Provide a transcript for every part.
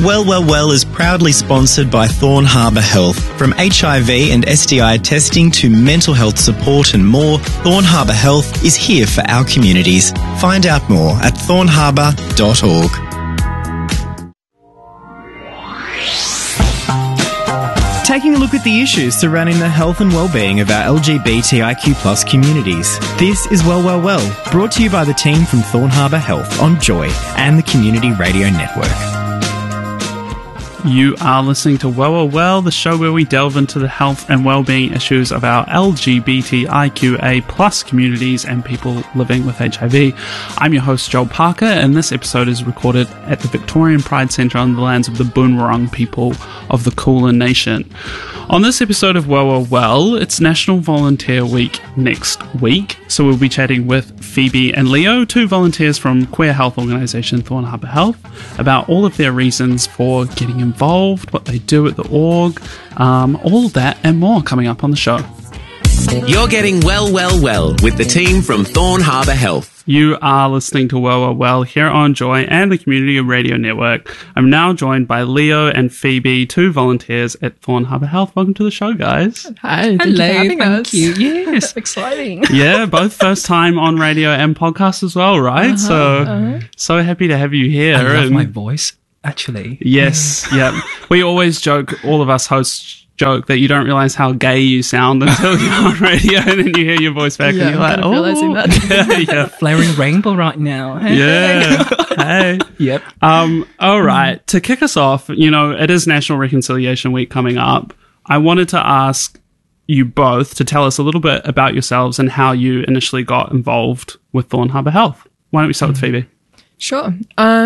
Well, Well, Well is proudly sponsored by Thorn Harbour Health. From HIV and STI testing to mental health support and more, Thorn Harbour Health is here for our communities. Find out more at thornharbour.org. Taking a look at the issues surrounding the health and well-being of our LGBTIQ+ communities. This is Well, Well, Well, brought to you by the team from Thorn Harbour Health on Joy and the Community Radio Network. You are listening to Well, Well, Well, the show where we delve into the health and well-being issues of our LGBTIQA+ communities and people living with HIV. I'm your host, Joel Parker, and this episode is recorded at the Victorian Pride Centre on the lands of the Boon Wurrung people of the Kulin Nation. On this episode of Well, Well, Well, it's National Volunteer Week next week, so we'll be chatting with Phoebe and Leo, two volunteers from queer health organisation Thorn Harbour Health, about all of their reasons for getting involved, what they do at the org, all that and more coming up on the show. You're getting Well, Well, Well with the team from Thorn Harbour Health. You are listening to Well, Well, Well here on Joy and the Community Radio Network. I'm now joined by Leo and Phoebe, two volunteers at Thorn Harbour Health. Welcome to the show, guys. Hi, thank you for having us. Yes, exciting. Yeah, both first time on radio and podcast as well, right? So happy to have you here. I love my voice, actually. Yes, yeah. We always joke, all of us hosts joke that you don't realise how gay you sound until you're on radio and then you hear your voice back and you're like, oh. realising that. Yeah. Flaring rainbow right now. Yeah. Hey. Yep. All right. To kick us off, you know, it is National Reconciliation Week coming up. I wanted to ask you both to tell us a little bit about yourselves and how you initially got involved with Thorn Harbour Health. Why don't we start with Phoebe? Sure.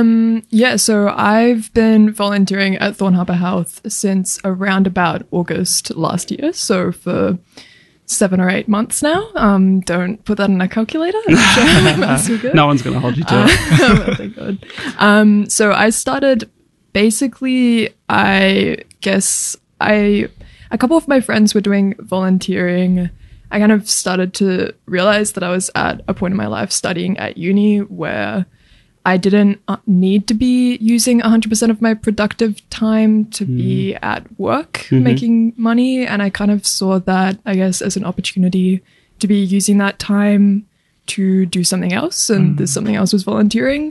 So I've been volunteering at Thorn Harbour Health since around about August last year. So for 7 or 8 months now. Don't put that in a calculator. That's good. No one's going to hold you to it. Thank God. So I started basically, I guess a couple of my friends were doing volunteering. I kind of started to realize that I was at a point in my life studying at uni where I didn't need to be using 100% of my productive time to be at work making money. And I kind of saw that, I guess, as an opportunity to be using that time to do something else. And this something else was volunteering.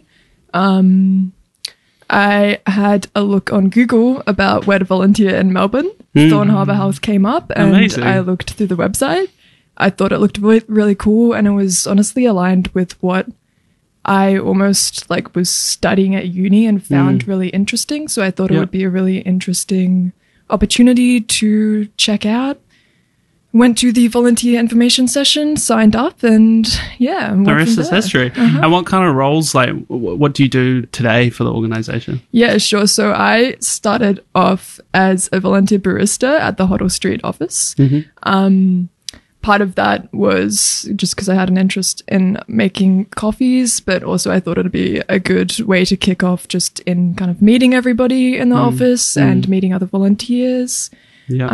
I had a look on Google about where to volunteer in Melbourne. Thorn Harbour Health came up and Amazing. I looked through the website. I thought it looked really, really cool, and it was honestly aligned with what I almost was studying at uni and found really interesting. So I thought it would be a really interesting opportunity to check out. Went to the volunteer information session, signed up, and the rest is history. And what kind of roles, what do you do today for the organisation? Yeah, sure. So I started off as a volunteer barista at the Hoddle Street office. Part of that was just because I had an interest in making coffees, but also I thought it'd be a good way to kick off just in kind of meeting everybody in the office and meeting other volunteers. Yeah.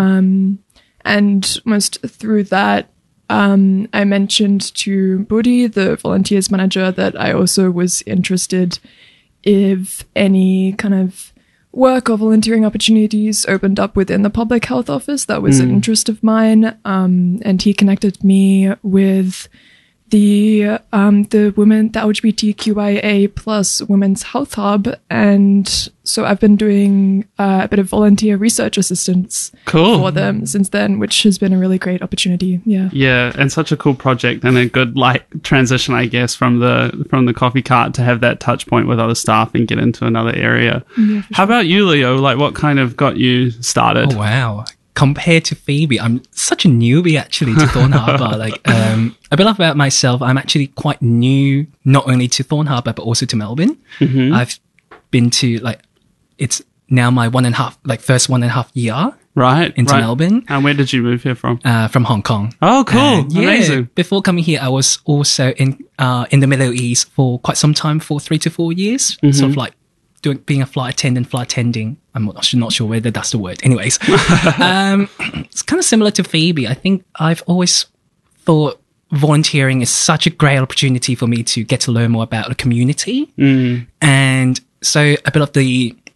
And almost through that, I mentioned to Buddy, the volunteers manager, that I also was interested if any kind of work or volunteering opportunities opened up within the public health office. That was an interest of mine. And he connected me with the women, the LGBTQIA plus Women's Health Hub. And so I've been doing a bit of volunteer research assistance for them since then, which has been a really great opportunity. Yeah. Yeah. And such a cool project and a good transition, I guess, from the coffee cart to have that touch point with other staff and get into another area. Yeah, for How about you, Leo? What kind of got you started? Oh, wow. Compared to Phoebe, I'm such a newbie actually to Thorn Harbour. A bit about myself, I'm actually quite new, not only to Thorn Harbour, but also to Melbourne. I've been to, it's now my first 1.5 year into Melbourne. And where did you move here from? From Hong Kong. Oh, cool. Amazing. Before coming here, I was also in the Middle East for quite some time, for 3 to 4 years, sort of being a flight attending. I'm not sure whether that's the word. Anyways, it's kind of similar to Phoebe. I think I've always thought volunteering is such a great opportunity for me to get to learn more about the community. And so a bit of the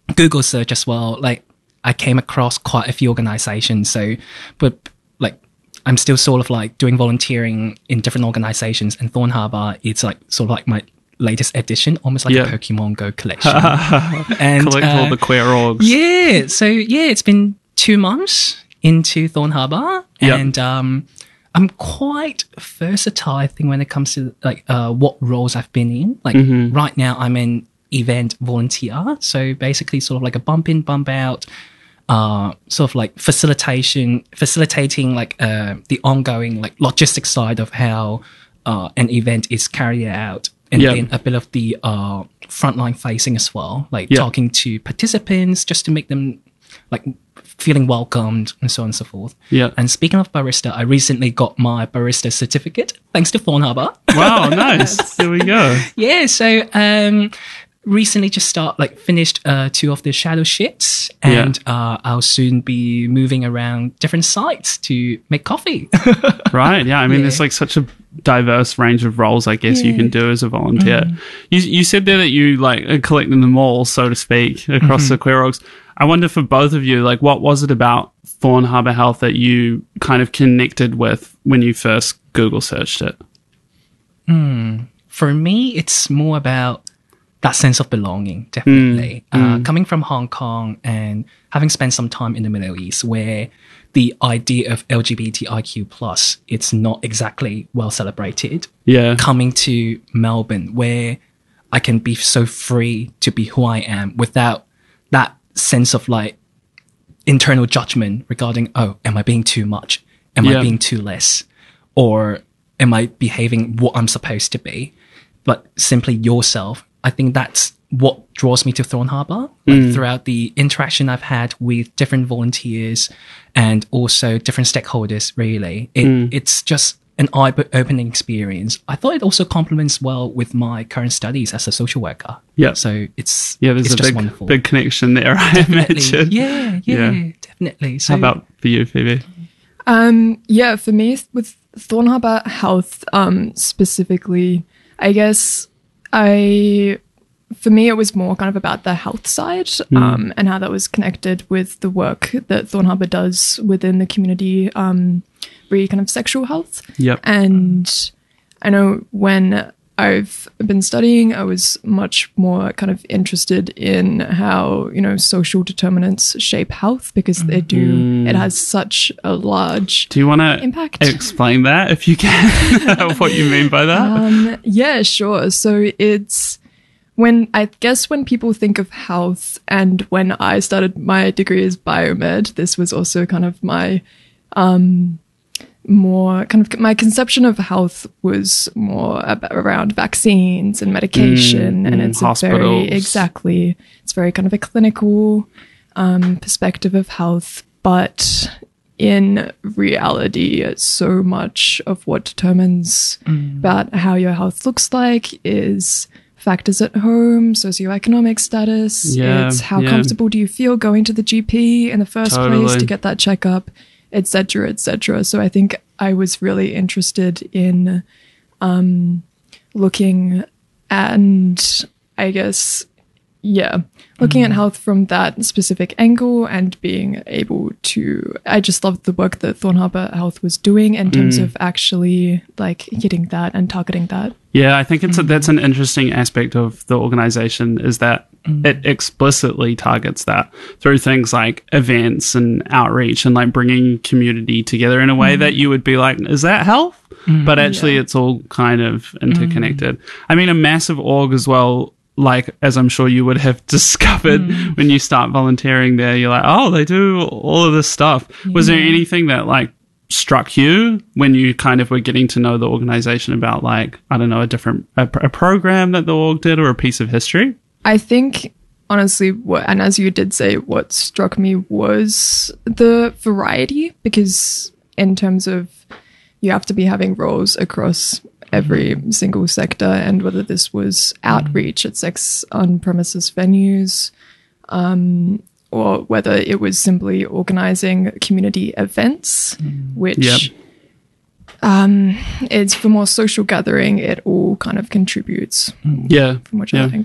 Google search as well, like I came across quite a few organizations. So, but like I'm still sort of like doing volunteering in different organizations, and Thorn Harbour, it's like sort of like my latest edition, almost like a Pokemon Go collection. And collect all the queer orgs. Yeah. So yeah, it's been 2 months into Thorn Harbour, and I'm quite versatile, I think, when it comes to like what roles I've been in. Like right now, I'm an event volunteer, so basically sort of like a bump in, bump out, sort of like facilitating like the ongoing like logistics side of how an event is carried out, and then a bit of the frontline facing as well, like talking to participants just to make them like feeling welcomed and so on and so forth. Yeah. And speaking of barista, I recently got my barista certificate thanks to Thorn Harbour. Wow, nice. There we go. Yeah, so recently just finished 2 of the shadow shifts, and I'll soon be moving around different sites to make coffee. Right, yeah. I mean, there's like such a diverse range of roles, I guess, you can do as a volunteer. You said there that you like are collecting them all, so to speak, across the queer orgs. I wonder for both of you, like, what was it about Thorn Harbour Health that you kind of connected with when you first Google searched it? For me, it's more about that sense of belonging, definitely. Coming from Hong Kong and having spent some time in the Middle East, where the idea of LGBTIQ+, it's not exactly well celebrated. Yeah. Coming to Melbourne, where I can be so free to be who I am without that sense of like internal judgment regarding, oh, am I being too much? Am I being too less? Or am I behaving what I'm supposed to be? But simply yourself. I think that's what draws me to Thorn Harbour. Like throughout the interaction I've had with different volunteers and also different stakeholders, really. It's just an eye-opening experience. I thought it also complements well with my current studies as a social worker. Yeah. So there's just wonderful. Big connection there, I imagine. Yeah, definitely. So, how about for you, Phoebe? For me, with Thorn Harbour Health specifically, I guess for me, it was more kind of about the health side and how that was connected with the work that Thorn Harbour does within the community, re kind of sexual health. Yep. And I know when I've been studying, I was much more kind of interested in how, social determinants shape health, because it has such a large Do you want to impact. Explain that if you can, what you mean by that? Yeah, sure. So it's when people think of health, and when I started my degree as biomed, this was also kind of my more kind of my conception of health was more around vaccines and medication, and it's it's very kind of a clinical perspective of health. But in reality, so much of what determines about how your health looks like is factors at home, socioeconomic status. It's how comfortable do you feel going to the GP in the first place to get that checkup, etc., etc. So I think I was really interested in looking at, I guess, looking at health from that specific angle, and being able to, I just loved the work that Thorn Harbour Health was doing in terms of actually like hitting that and targeting that. Yeah, I think that's an interesting aspect of the organization, is that it explicitly targets that through things like events and outreach and like bringing community together in a way that you would be like, is that health? But actually it's all kind of interconnected. I mean, a massive org as well, like, as I'm sure you would have discovered when you start volunteering there, you're like, oh, they do all of this stuff. Was there anything that like struck you when you kind of were getting to know the organization about, like, I don't know, a program that the org did or a piece of history? I think, honestly, and as you did say, what struck me was the variety, because in terms of you have to be having roles across every single sector, and whether this was outreach at sex on-premises venues, or whether it was simply organizing community events, which it's for more social gathering, it all kind of contributes from whichever angle.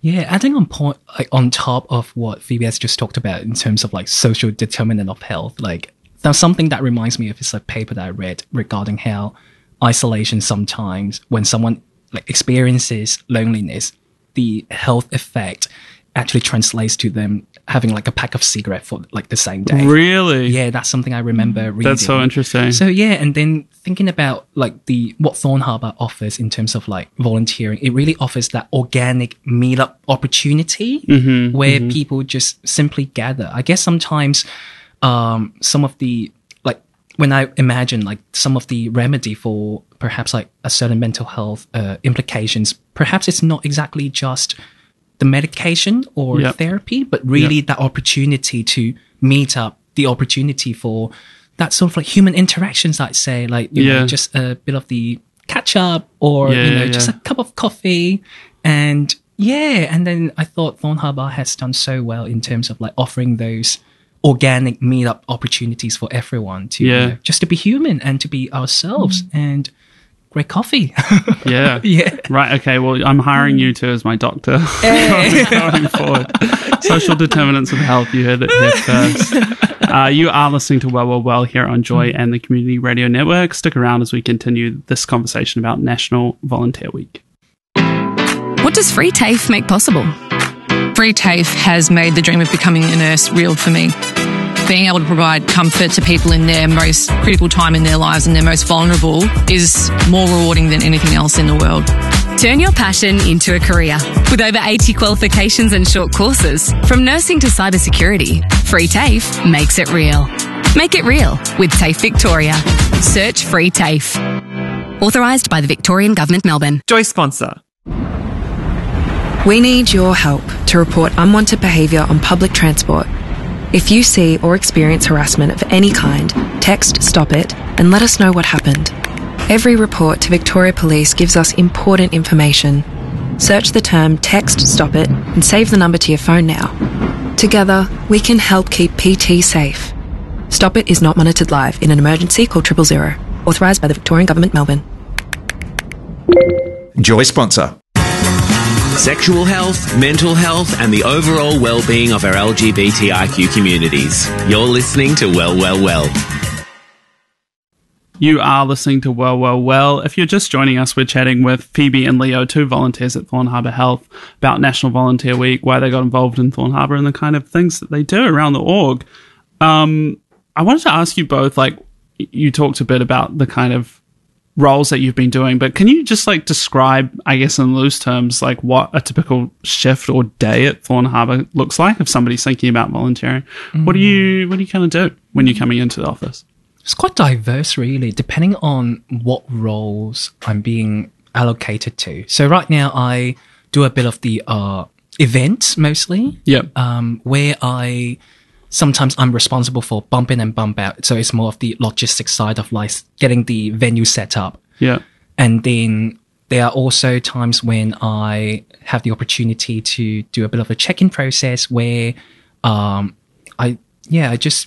Yeah, adding on point, like on top of what Phoebe has just talked about in terms of like social determinant of health, like there's something that reminds me of is a paper that I read regarding how isolation sometimes, when someone like experiences loneliness, the health effect actually translates to them having like a pack of cigarettes for like the same day. Really? Yeah, that's something I remember reading. That's so interesting. So yeah, and then thinking about like what Thorn Harbour offers in terms of like volunteering, it really offers that organic meetup opportunity where people just simply gather. I guess sometimes some of the like when I imagine like some of the remedy for perhaps like a certain mental health implications, perhaps it's not exactly just the medication or therapy, but really that opportunity to meet up, the opportunity for that sort of like human interactions, I'd say, like, you know, just a bit of the catch up or, just a cup of coffee. And and then I thought Thorn Harbour has done so well in terms of like offering those organic meetup opportunities for everyone to, you know, just to be human and to be ourselves and great coffee. Yeah. Right. Okay. Well, I'm hiring you two as my doctor going forward. Social determinants of health. You heard it here first. You are listening to Well here on Joy and the Community Radio Network. Stick around as we continue this conversation about National Volunteer Week. What does Free TAFE make possible? Free TAFE has made the dream of becoming a nurse real for me. Being able to provide comfort to people in their most critical time in their lives and their most vulnerable is more rewarding than anything else in the world. Turn your passion into a career. With over 80 qualifications and short courses, from nursing to cybersecurity, Free TAFE makes it real. Make it real with TAFE Victoria. Search Free TAFE. Authorised by the Victorian Government, Melbourne. Joy sponsor. We need your help to report unwanted behaviour on public transport. If you see or experience harassment of any kind, text Stop It and let us know what happened. Every report to Victoria Police gives us important information. Search the term Text Stop It and save the number to your phone now. Together, we can help keep PT safe. Stop It is not monitored live. In an emergency, call 000. Authorised by the Victorian Government, Melbourne. Joy sponsor. Sexual health, mental health, and the overall well-being of our LGBTIQ communities. You're listening to Well. You are listening to Well. If you're just joining us, we're chatting with Phoebe and Leo, two volunteers at Thorn Harbour Health, about National Volunteer Week, why they got involved in Thorn Harbour, and the kind of things that they do around the org. I wanted to ask you both, like, you talked a bit about the kind of roles that you've been doing, but can you just like describe, I guess in loose terms, like what a typical shift or day at Thorn Harbour looks like if somebody's thinking about volunteering? What do you kind of do when you're coming into the office? It's quite diverse, really, depending on what roles I'm being allocated to. So right now I do a bit of the events mostly, where sometimes I'm responsible for bump in and bump out. So it's more of the logistics side of like getting the venue set up. Yeah. And then there are also times when I have the opportunity to do a bit of a check-in process where I just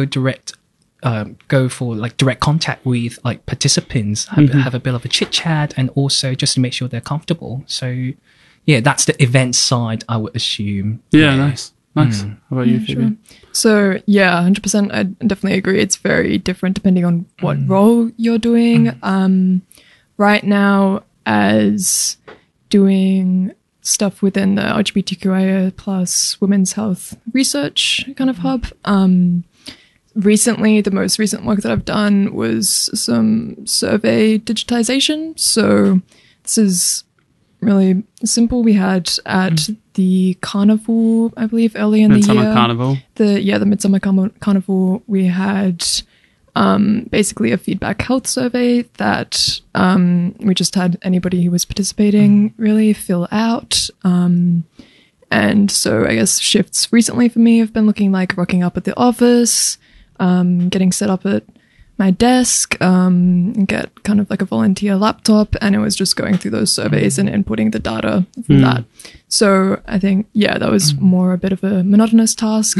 go for like direct contact with like participants, have a bit of a chit chat, and also just to make sure they're comfortable. So yeah, that's the event side, I would assume. Yeah, nice. How about you, Phoebe? Sure. So, 100%. I definitely agree. It's very different depending on what role you're doing. Right now, as doing stuff within the LGBTQIA plus women's health research kind of hub, recently, the most recent work that I've done was some survey digitization. So this is really simple. We had at the carnival, I believe, early in the year. Midsummer Carnival. The Midsummer Carnival, we had basically a feedback health survey that we just had anybody who was participating really fill out. And so I guess shifts recently for me have been looking like rocking up at the office, getting set up at my desk, and get kind of like a volunteer laptop, and it was just going through those surveys and inputting the data from that. So I think, that was more a bit of a monotonous task.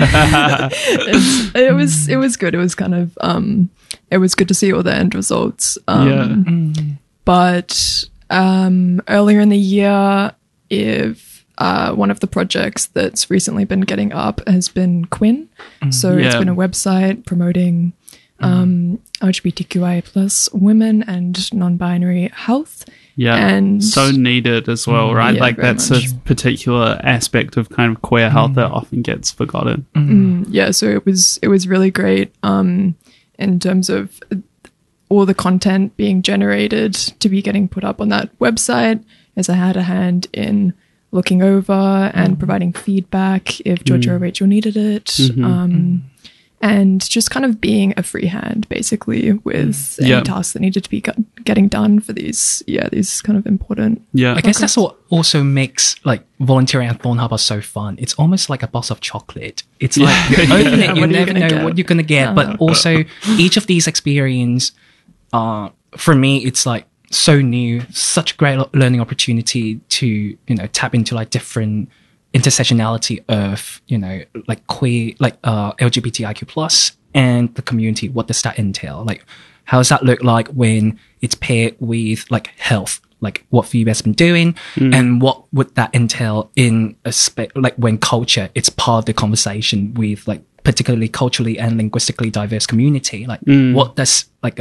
It was good. It was kind of, it was good to see all the end results. But earlier in the year, if one of the projects that's recently been getting up has been Quinn. So it's been a website promoting LGBTQIA plus women and non-binary health. Yeah, and so needed as well, right? Yeah, like very that's much. a particular aspect of kind of queer health that often gets forgotten. Yeah, so it was really great in terms of all the content being generated to be getting put up on that website, as I had a hand in looking over and providing feedback if Georgia or Rachel needed it. And just kind of being a free hand, basically, with any tasks that needed to be getting done for these kind of important. Yeah, I guess that's what also makes like volunteering at Thorn Harbour so fun. It's almost like a box of chocolate. It's like you open it, you What are you never gonna know get? what you're gonna get. But also each of these experiences, for me, it's like so new, such a great learning opportunity to tap into like different intersectionality of like queer, like LGBTIQ plus and the community. What does that entail? Like, how does that look like when it's paired with like health, like what Phoebe has been doing, and what would that entail in like when culture it's part of the conversation with like particularly culturally and linguistically diverse community. Like, what does like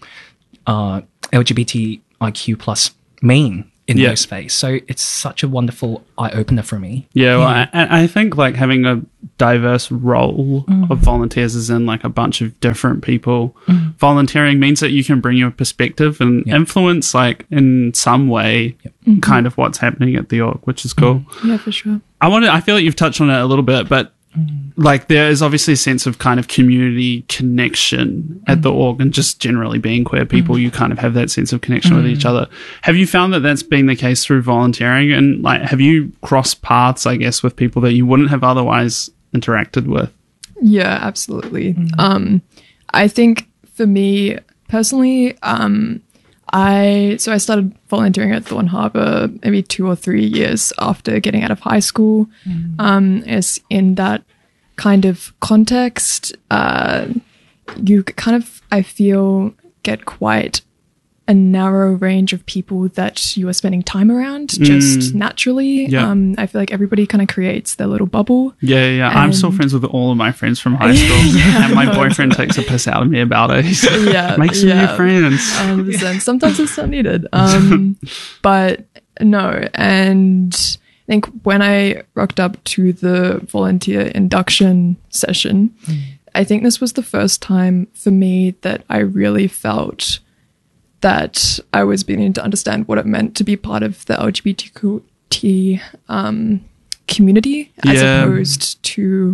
LGBTIQ plus mean in those space? So it's such a wonderful eye opener for me. Yeah, well, I think like having a diverse role of volunteers is in like a bunch of different people. Volunteering means that you can bring your perspective and influence like in some way kind of what's happening at the org, which is cool. Yeah, for sure. I feel like you've touched on it a little bit, but like there is obviously a sense of kind of community connection at the org, and just generally being queer people, you kind of have that sense of connection with each other. Have you found that that's been the case through volunteering, and like have you crossed paths, I guess, with people that you wouldn't have otherwise interacted with? Yeah, absolutely. I think for me personally, I started volunteering at Thorn Harbour maybe 2 or 3 years after getting out of high school. As in that kind of context, you kind of, I feel, get quite a narrow range of people that you are spending time around just naturally. Yeah. I feel like everybody kind of creates their little bubble. Yeah. I'm still friends with all of my friends from high school, and my boyfriend takes a piss out of me about it. He's like, make some new friends. 100%. Sometimes it's not needed. But no, and I think when I rocked up to the volunteer induction session, I think this was the first time for me that I really felt that I was beginning to understand what it meant to be part of the LGBTQ community, as opposed to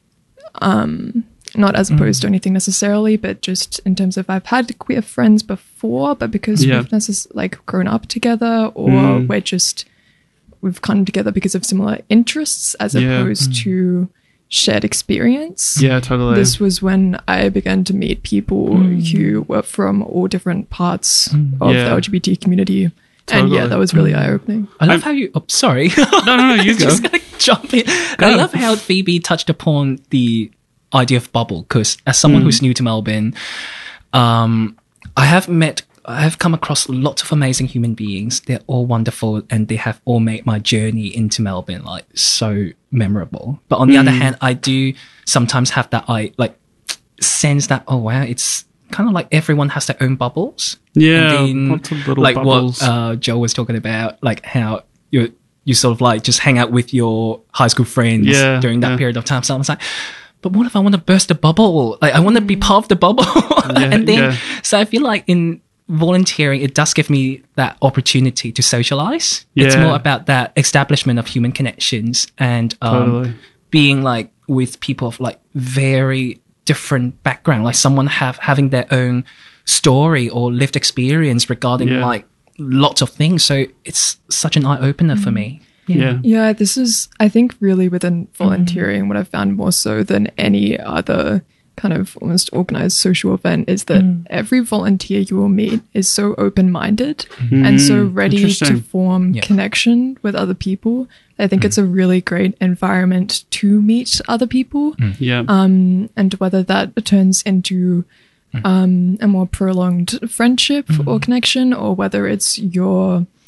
not as opposed to anything necessarily, but just in terms of I've had queer friends before, but because we've like grown up together, or we've come together because of similar interests, as opposed to shared experience. Yeah, totally. This was when I began to meet people who were from all different parts of the LGBT community. Totally. And that was really eye-opening. I love how you... Oh, sorry. No, you go. Just gonna jump in. I love how Phoebe touched upon the idea of bubble, because as someone who's new to Melbourne, I have come across lots of amazing human beings. They're all wonderful, and they have all made my journey into Melbourne like so memorable. But on the other hand, I do sometimes have that sense that, oh wow, it's kind of like everyone has their own bubbles. Yeah, and then, lots of little like bubbles. what Joe was talking about, like how you sort of like just hang out with your high school friends during that period of time. So I was like, but what if I want to burst the bubble? Like I want to be part of the bubble. So I feel like in volunteering, it does give me that opportunity to socialize. It's more about that establishment of human connections and being like with people of like very different background, like someone having their own story or lived experience regarding like lots of things. So it's such an eye-opener for me. Yeah, this is, I think, really within volunteering, what I've found more so than any other kind of almost organized social event is that every volunteer you will meet is so open-minded and so ready to form connection with other people. I think it's a really great environment to meet other people. And whether that turns into a more prolonged friendship or connection, or whether it's your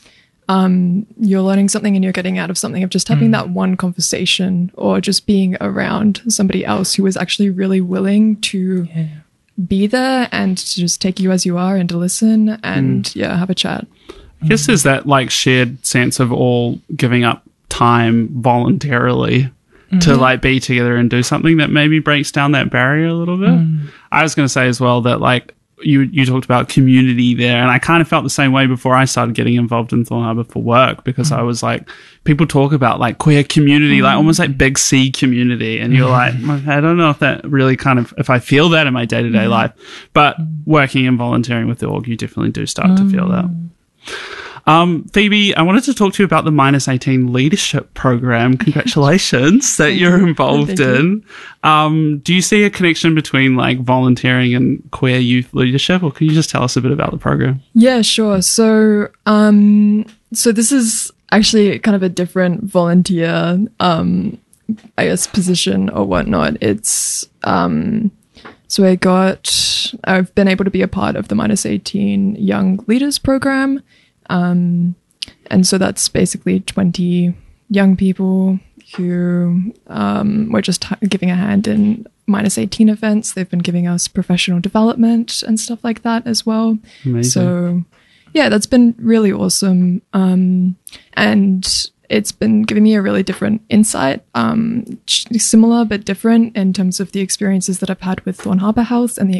you're learning something and you're getting out of something, of just having that one conversation, or just being around somebody else who is actually really willing to be there and to just take you as you are and to listen and have a chat. I guess there's that like shared sense of all giving up time voluntarily to like be together and do something that maybe breaks down that barrier a little bit. I was going to say as well that like you talked about community there, and I kind of felt the same way before I started getting involved in Thorn Harbour for work, because I was like, people talk about like queer community, like almost like big C community, and you're like, I don't know if that really kind of, if I feel that in my day-to-day life, but working and volunteering with the org, you definitely do start to feel that. Phoebe, I wanted to talk to you about the Minus 18 leadership program. Congratulations that you're involved in. Do you see a connection between like volunteering and queer youth leadership, or can you just tell us a bit about the program? Yeah, sure. So, so this is actually kind of a different volunteer, I guess, position or whatnot. It's, so I've been able to be a part of the Minus 18 Young Leaders program. And so that's basically 20 young people who were just giving a hand in Minus 18 events. They've been giving us professional development and stuff like that as well. Amazing. So yeah, that's been really awesome. And it's been giving me a really different insight, similar but different in terms of the experiences that I've had with Thorn Harbour Health and the